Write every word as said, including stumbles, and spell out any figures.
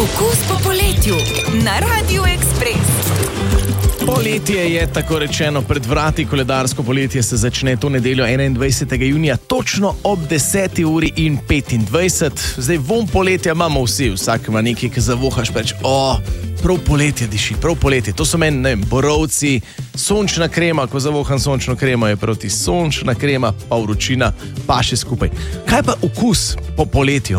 Okus po poletju na Radiu Ekspres. Poletje je tako rečeno pred vrati, koledarsko poletje se začne to nedeljo enaindvajsetega junija točno ob deseti uri in petindvajset. Zdaj von poletja imamo vsi, vsak ima nekaj, ki zavohaš peč, o, prav poletje diši, prav poletje. To so meni, ne vem, borovci, sončna krema, ko zavoham sončno kremo, je proti sončna krema, pa vročina, pa še skupaj. Kaj pa okus po poletju?